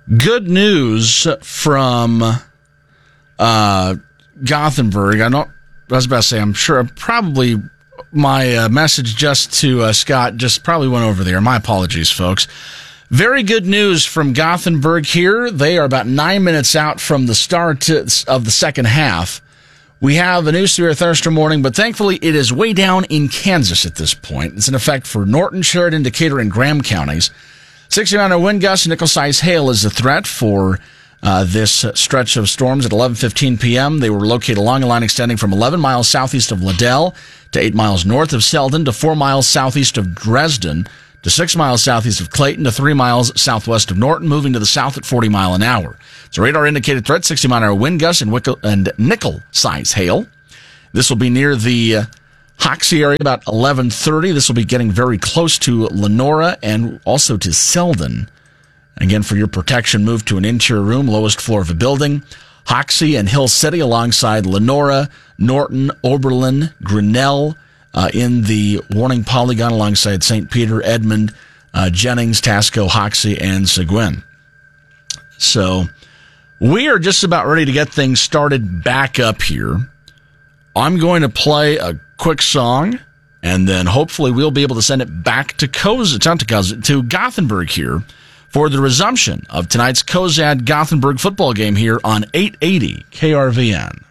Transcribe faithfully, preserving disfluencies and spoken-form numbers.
Good news from uh, Gothenburg. I don't. I was about to say. I'm sure. Probably my uh, message just to uh, Scott just probably went over there. My apologies, folks. Very good news from Gothenburg here. They are about nine minutes out from the start of the second half. We have a new severe thunderstorm warning, but thankfully it is way down in Kansas at this point. It's in effect for Norton, Sheridan, Decatur, and Graham counties. sixty-nine hour wind gusts and nickel-sized hail is the threat for uh, this stretch of storms at eleven fifteen p.m. They were located along a line extending from eleven miles southeast of Liddell to eight miles north of Selden to four miles southeast of Dresden to six miles southeast of Clayton to three miles southwest of Norton, moving to the south at forty mile an hour. So radar indicated threat, sixty mile an hour wind gusts and, wickel- and nickel-sized hail. This will be near the uh, Hoxie area about eleven thirty. This will be getting very close to Lenora and also to Selden. Again, for your protection, move to an interior room, lowest floor of a building. Hoxie and Hill City alongside Lenora, Norton, Oberlin, Grinnell, uh, in the warning polygon alongside Saint Peter, Edmond, uh, Jennings, Tasco, Hoxie, and Seguin. So we are just about ready to get things started back up here. I'm going to play a quick song, and then hopefully we'll be able to send it back to Coz, not to Coz, to Gothenburg here for the resumption of tonight's Cozad Gothenburg football game here on eight eighty K R V N.